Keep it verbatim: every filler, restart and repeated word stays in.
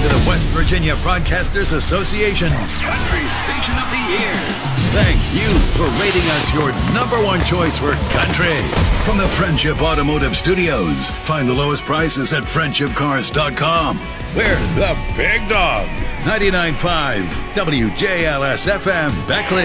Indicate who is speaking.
Speaker 1: to the West Virginia Broadcasters Association Country Station of the Year. Thank you for rating us your number one choice for country. From the Friendship Automotive Studios, find the lowest prices at friendship cars dot com. We're the big dog. ninety-nine point five W J L S F M Beckley.